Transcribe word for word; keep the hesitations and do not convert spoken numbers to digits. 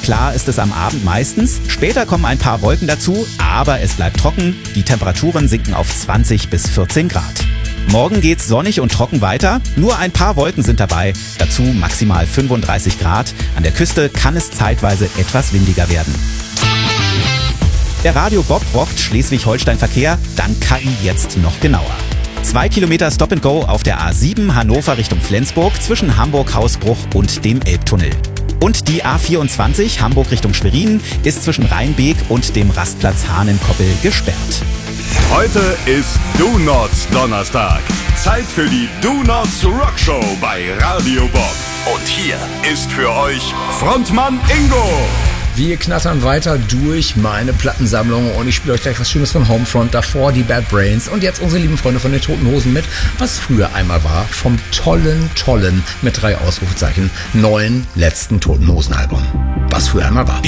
Klar ist es am Abend meistens. Später kommen ein paar Wolken dazu, aber es bleibt trocken. Die Temperaturen sinken auf zwanzig bis vierzehn Grad. Morgen geht's sonnig und trocken weiter. Nur ein paar Wolken sind dabei. Dazu maximal fünfunddreißig Grad. An der Küste kann es zeitweise etwas windiger werden. Der Radio Bob rockt Schleswig-Holstein-Verkehr, dank K I jetzt noch genauer. Zwei Kilometer Stop and Go auf der A sieben Hannover Richtung Flensburg zwischen Hamburg-Hausbruch und dem Elbtunnel. Und die A vierundzwanzig Hamburg Richtung Schwerin ist zwischen Rheinbeek und dem Rastplatz Hahnenkoppel gesperrt. Heute ist Do-Nots Donnerstag. Zeit für die Do-Nots Rockshow bei Radio Bob. Und hier ist für euch Frontmann Ingo. Wir knattern weiter durch meine Plattensammlung und ich spiele euch gleich was Schönes von Homefront, davor die Bad Brains und jetzt unsere lieben Freunde von den Toten Hosen mit Was früher einmal war, vom tollen, tollen, mit drei Ausrufezeichen, neuen, letzten Toten Hosen Album. Was früher einmal war.